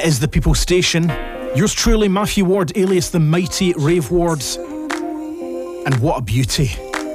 It is the People's Station. Yours truly, Matthew Ward, alias the Mighty Rave Wards. And what a beauty.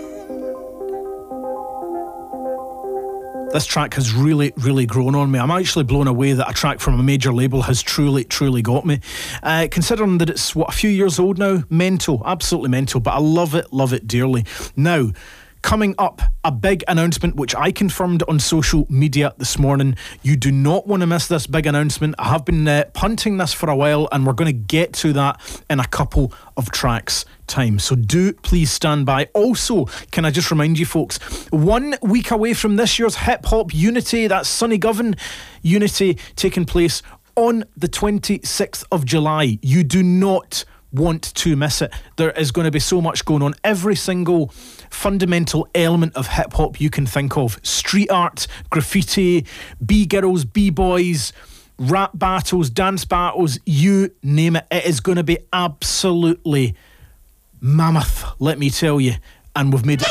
This track has really, really grown on me. I'm actually blown away that a track from a major label has truly, truly got me. Considering that it's, a few years old now? Mental, absolutely mental, but I love it dearly. Now, coming up, a big announcement which I confirmed on social media this morning. You do not want to miss this big announcement. I have been punting this for a while, and we're going to get to that in a couple of tracks' time. So do please stand by. Also, can I just remind you folks, 1 week away from this year's Hip Hop Unity, that's Sonny Govan Unity, taking place on the 26th of July. You do not want to miss it. There is going to be so much going on. Every single fundamental element of hip hop you can think of: street art, graffiti, B-girls, B-boys, rap battles, dance battles, you name it. It is going to be absolutely mammoth, let me tell you. And we've made it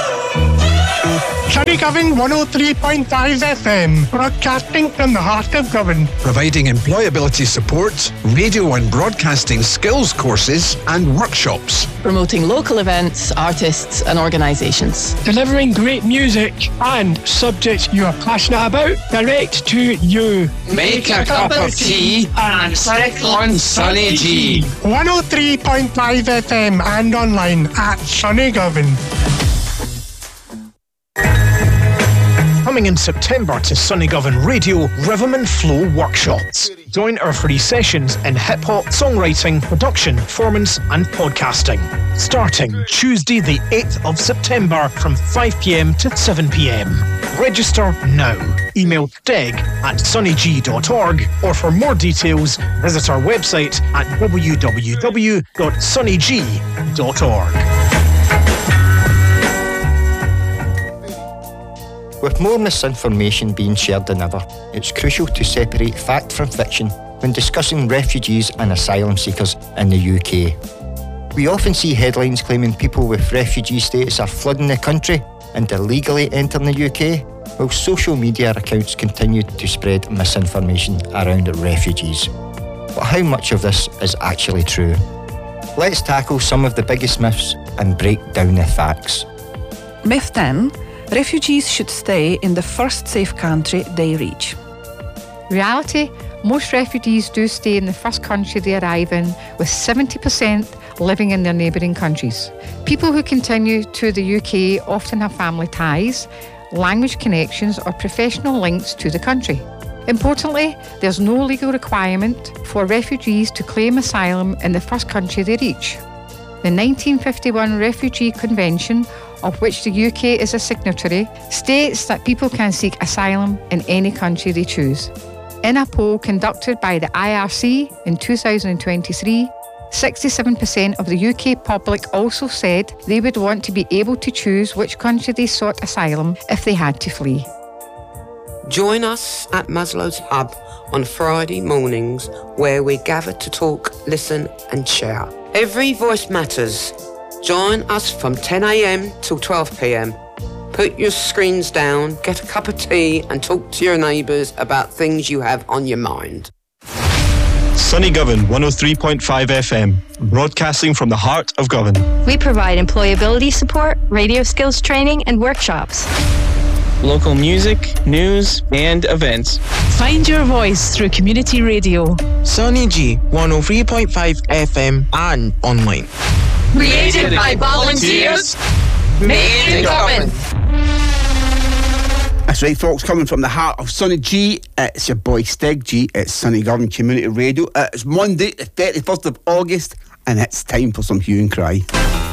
Sonny Govan 103.5 FM, broadcasting from the heart of Govan. Providing employability support, radio and broadcasting skills courses and workshops. Promoting local events, artists and organisations. Delivering great music and subjects you are passionate about direct to you. Make a cup of tea and sit on Sonny G. 103.5 FM and online at Sonny Govan. Coming in September to Sonny Govan Radio, Rhythm and Flow Workshops. Join our free sessions in hip-hop, songwriting, production, performance and podcasting. Starting Tuesday the 8th of September from 5pm to 7pm. Register now. Email deg@sonnyg.org, or for more details, visit our website at www.sonnyg.org. With more misinformation being shared than ever, it's crucial to separate fact from fiction when discussing refugees and asylum seekers in the UK. We often see headlines claiming people with refugee status are flooding the country and illegally entering the UK, while social media accounts continue to spread misinformation around refugees. But how much of this is actually true? Let's tackle some of the biggest myths and break down the facts. Myth 10. Refugees should stay in the first safe country they reach. Reality, most refugees do stay in the first country they arrive in, with 70% living in their neighbouring countries. People who continue to the UK often have family ties, language connections or professional links to the country. Importantly, there's no legal requirement for refugees to claim asylum in the first country they reach. The 1951 Refugee Convention, of which the UK is a signatory, states that people can seek asylum in any country they choose. In a poll conducted by the IRC in 2023, 67% of the UK public also said they would want to be able to choose which country they sought asylum if they had to flee. Join us at Maslow's Hub on Friday mornings, where we gather to talk, listen and share. Every voice matters. Join us from 10am till 12pm. Put your screens down, get a cup of tea and talk to your neighbours about things you have on your mind. Sonny Govan 103.5 FM, broadcasting from the heart of Govan. We provide employability support, radio skills training and workshops. Local music, news and events. Find your voice through community radio. Sonny G 103.5 FM and online. Created by volunteers, made in Govan. That's right, folks, coming from the heart of Sonny G, it's your boy Stig G, it's Sonny Govan Community Radio. It's Monday, the 31st of August, and it's time for some hue and cry.